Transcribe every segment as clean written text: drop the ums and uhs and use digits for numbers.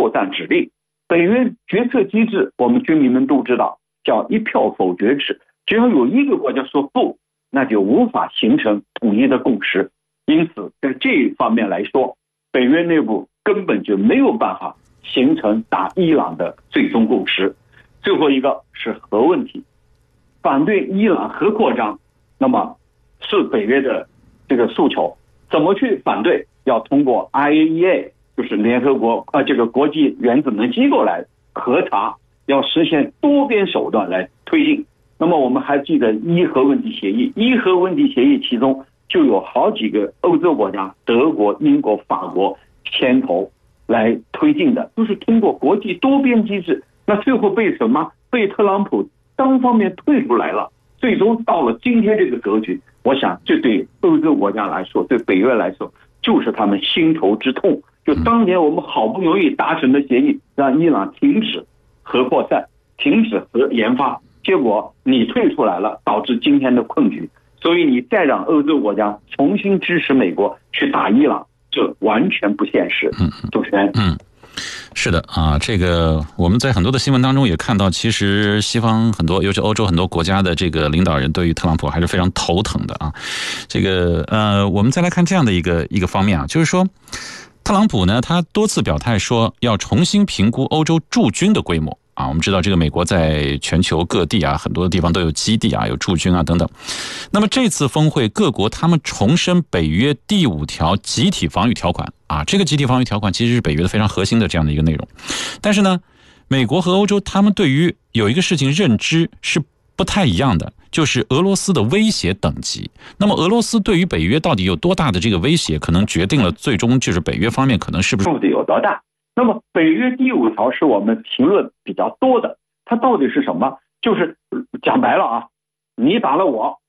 作战指令。北约决策机制我们军民们都知道，叫一票否决制，只要有一个国家说不，那就无法形成统一的共识。因此在这一方面来说，北约内部根本就没有办法形成打伊朗的最终共识。最后一个是核问题，反对伊朗核扩张，那么是北约的这个诉求。怎么去反对？要通过 IAEA， 就是联合国这个国际原子能机构来核查，要实现多边手段来推进。那么我们还记得伊核问题协议，伊核问题协议其中就有好几个欧洲国家，德国、英国、法国牵头来推进的，都是通过国际多边机制。那最后被什么？被特朗普单方面退出来了，最终到了今天这个格局。我想这对欧洲国家来说，对北约来说，就是他们心头之痛。就当年我们好不容易达成的协议，让伊朗停止核扩散，停止核研发，结果你退出来了，导致今天的困局。所以你再让欧洲国家重新支持美国去打伊朗，这完全不现实。主持人。 是的啊，这个我们在很多的新闻当中也看到，其实西方很多，尤其欧洲很多国家的这个领导人对于特朗普还是非常头疼的啊。这个我们再来看这样的一个方面啊，就是说特朗普呢，他多次表态说要重新评估欧洲驻军的规模啊。我们知道这个美国在全球各地啊，很多地方都有基地啊，有驻军啊等等。那么这次峰会，各国他们重申北约第5条集体防御条款啊，这个集体防御条款其实是北约的非常核心的这样的一个内容。但是呢，美国和欧洲他们对于有一个事情认知是不太一样的，就是俄罗斯的威胁等级。那么俄罗斯对于北约到底有多大的这个威胁，可能决定了最终就是北约方面可能是不是有多大。那么北约第5条是我们评论比较多的，它到底是什么？就是讲白了啊，你打了我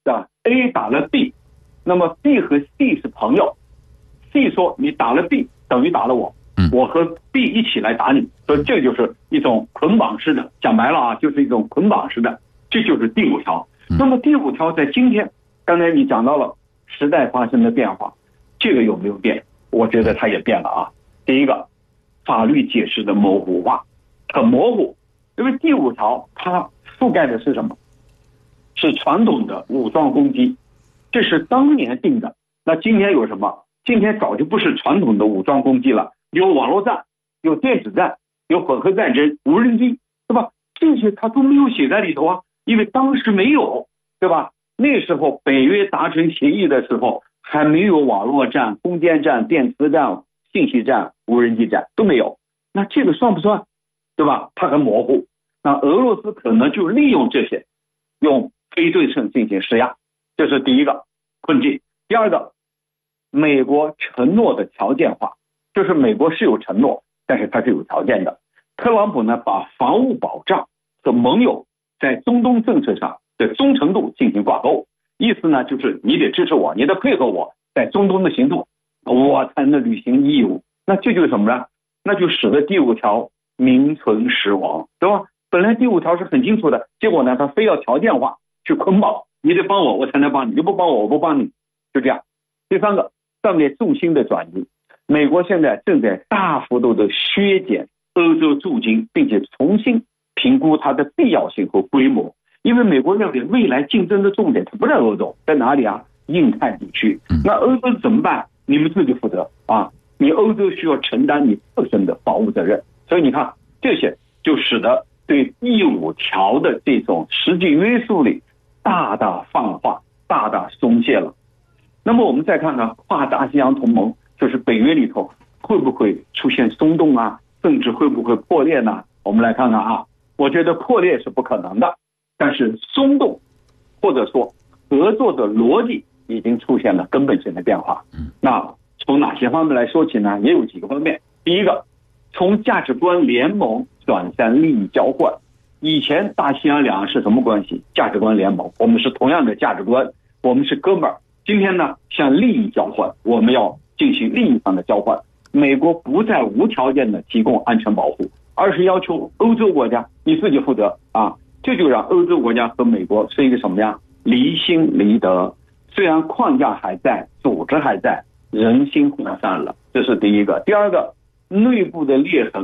，A 打了 B， 那么 B 和 C 是朋友， C 说你打了 B 等于打了我，我和 B 一起来打你，所以这就是一种捆绑式的，讲白了啊，就是一种捆绑式的，这就是第5条。那么第5条在今天，刚才你讲到了时代发生的变化，这个有没有变？我觉得它也变了啊。第一个，法律解释的模糊化，很模糊，因为第5条它覆盖的是什么？是传统的武装攻击，这是当年定的。那今天有什么？今天早就不是传统的武装攻击了，有网络战，有电子战，有混合战争，无人机，对吧？这些它都没有写在里头啊，因为当时没有，对吧？那时候北约达成协议的时候，还没有网络战、空间战、电磁战、信息战、无人机战都没有。那这个算不算？对吧？它很模糊。那俄罗斯可能就利用这些，用非对称进行施压，这是第一个困境。第二个，美国承诺的条件化，就是美国是有承诺，但是它是有条件的。特朗普呢，把防务保障和盟友在中东政策上的忠诚度进行挂钩，意思呢就是你得支持我，你得配合我在中东的行动，我才能履行义务。那这就是什么呢？那就使得第5条名存实亡，对吧？本来第5条是很清楚的，结果呢，他非要条件化去捆绑，你得帮我，我才能帮你，你不帮我，我不帮你，就这样。第三个，战略重心的转移，美国现在正在大幅度的削减欧洲驻军，并且重新评估它的必要性和规模，因为美国认为未来竞争的重点它不在欧洲，在哪里啊？印太地区。那欧洲怎么办？你们自己负责啊！你欧洲需要承担你自身的防务责任。所以你看，这些就使得对第5条的这种实际约束力大大放缓、大大松懈了。那么我们再看看跨大西洋同盟，就是北约里头会不会出现松动啊，甚至会不会破裂呢？我们来看看啊，我觉得破裂是不可能的，但是松动或者说合作的逻辑已经出现了根本性的变化。那从哪些方面来说起呢？也有几个方面。第一个，从价值观联盟转向利益交换。以前大西洋两岸是什么关系？价值观联盟，我们是同样的价值观，我们是哥们儿。今天呢，向利益交换，我们要进行利益上的交换。美国不再无条件的提供安全保护，而是要求欧洲国家你自己负责啊！这就让欧洲国家和美国是一个什么样？离心离德。虽然框架还在，组织还在，人心涣散了，这是第一个。第二个，内部的裂痕